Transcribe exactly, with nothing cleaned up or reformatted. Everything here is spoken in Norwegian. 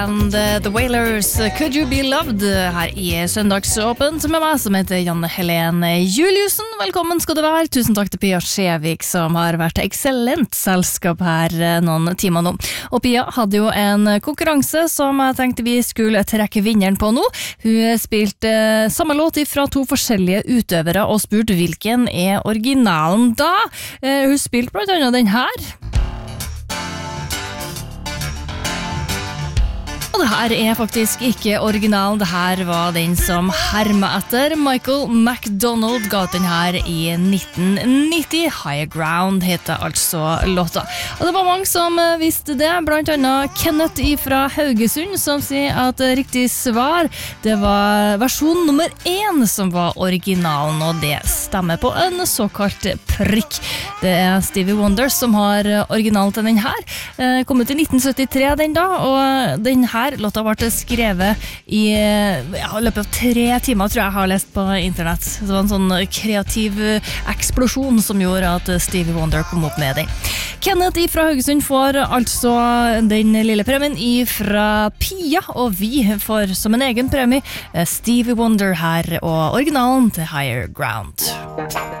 And uh, The Wailers, Could You Be Loved, her i Søndagsåpent med meg som heter Janne Helene Juliusen. Velkommen skal du være. Tusen takk til Pia Skjevik som har vært eksellent selskap her noen timer nå. Og Pia hadde jo en konkurranse som jeg tenkte vi skulle trekke vinneren på nå. Hun spilte samme låt fra to forskjellige utøvere og spurte hvilken er originalen da. Hun spilte blant annet den her. Og det her er faktisk ikke originalen, det her var den som hermet etter. Michael McDonald ga ut den her i nitten nitti. Higher Ground heter altså låta. Og det var mange som visste det, blant annet Kenneth fra Haugesund, som sier at riktig svar, det var versjon nummer én som var originalen, og det stemmer på en såkalt prikk. Det er Stevie Wonder som har originalen til den her. Kom ut i nitten syttitre den da, og den her låta ble skrevet i ja, løpet av tre timer, tror jeg har lest på internett. Det var en sånn kreativ eksplosjon som gjorde at Stevie Wonder kom opp med den. Kenneth fra Haugesund får altså den lille premien fra Pia, og vi får som en egen premie Stevie Wonder her, og originalen til Higher Ground.